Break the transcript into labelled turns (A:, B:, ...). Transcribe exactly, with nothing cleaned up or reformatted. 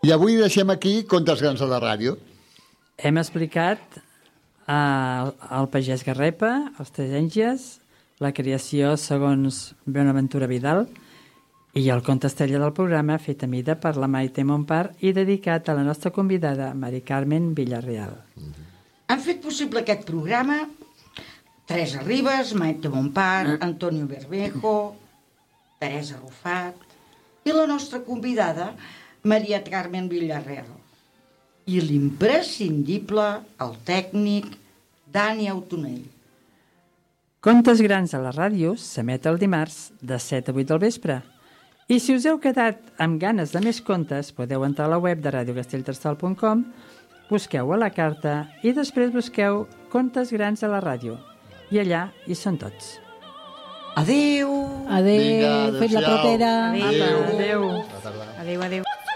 A: I avui deixem aquí Contes grans de la ràdio.
B: Hem explicat uh, el pagès Garrepa, els Tres Àngels, la creació segons Bonaventura Vidal i el conte estrella del programa fet a mida per la Maite Montpar i dedicat a la nostra convidada, Mari Carmen Villarreal.
C: Mm-hmm. Han fet possible aquest programa Teresa Ribas, Maite Montpar, Antonio Bermejo, Teresa Rufat i la nostra convidada, Maria Carmen Villarreal. I l'imprescindible, el tècnic, Dani Autonell.
B: Contes grans a la ràdio s'emet el dimarts de set a vuit del vespre. I si us heu quedat amb ganes de més contes, podeu entrar a la web de radio castellterçol punt com, busqueu a la carta i després busqueu Contes grans a la ràdio. I allà hi són tots.
C: Adéu!
D: Adéu,
A: Vinga,
D: fins la
A: adéu-siau.
D: propera.
B: Adéu. Adéu.
E: Adéu, adéu.